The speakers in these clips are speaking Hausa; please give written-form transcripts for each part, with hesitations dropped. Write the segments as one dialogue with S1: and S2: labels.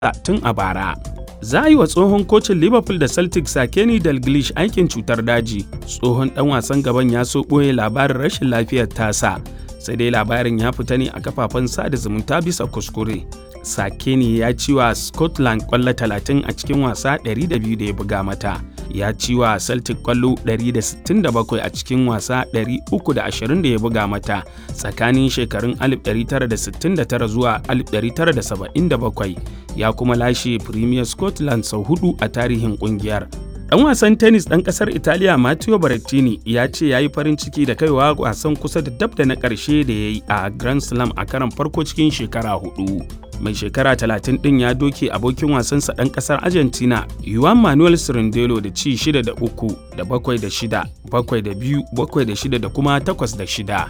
S1: tun a bara. Za a yi wa tsohon kocin Liverpool da Celtic Kenny Dalglish aikin cutar daji. Tsohon ɗan wasan gaban ya so ɓoye labarin rashin lafiyar tasa, sai dai labarin ya fita ne a kafafen sada zumunta bisa kuskure. Sakeni ya ci wa Scotland ƙwallo 30 a cikin wasa 200 da ya buga mata. Ya ci wa Celtic ƙwallo 167 a cikin wasa 320 da ya buga mata tsakanin shekarun 1969 zuwa 1977. Ya kuma lashe Premier Scotland sau 4 a tarihin ƙungiyar. Ɗan wasan tennis ɗan ƙasar Italiya Matteo Berrettini ya ce ya yi farin ciki da kaiwa wasan kusa da dab da na ƙarshe da ya yi a Grand Slam a karon farko cikin shekara 4. Mai shekara 30 ɗin ya doke abokin wasansa ɗan ƙasar Argentina Juan Manuel Cirindelo da ci 6 da 3 da 7 da 6, 7 da 2, 7 da 6 da kuma 8 da 6.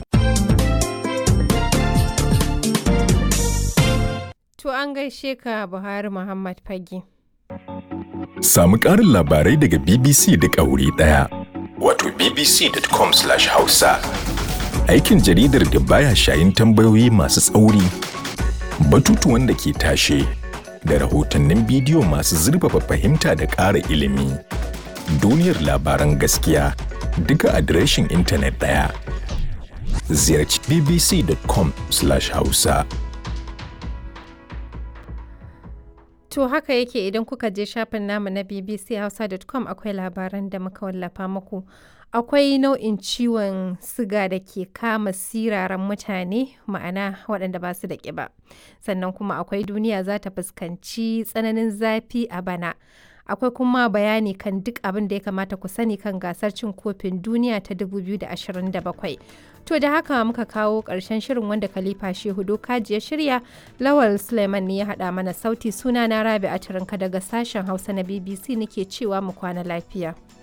S2: To an gaishe ka Buhari Muhammad Fage.
S3: Samu ƙarin labarai daga BBC da wuri ɗaya. Wato bbc.com/hausa. Aikin jaridar da baya shayin tambayoyi masu tsauri, batutuwan da ke tashe, da rahotannin bidiyo masu zurfafa fahimta da ƙara ilimi. Duniyar labaran gaskiya duka adireshin intanet ɗaya. Ziyarci bbc.com/hausa.
S2: To haka yake idan kuka je shafin namu na bbchausa.com akwai labaran da muka wallafa muku. Akwai nau'in ciwon siga da ke kama siraran mutane, ma'ana waɗanda ba su da ƙiba. Sannan kuma akwai duniya za ta fuskanci tsananin zafi a bana. Akwai kuma bayani kan duk abin da ya kamata ku sani kan gasar cin kofin duniya ta 2027. To da haka muka kawo ƙarshen shirin wanda Khalifa Shehu Dokaji ya shirya, Lawal Suleiman ne ya haɗa mana sauti, suna na Rabi'a Turinka daga sashen Hausa na BBC nake cewa mu kwana lafiya.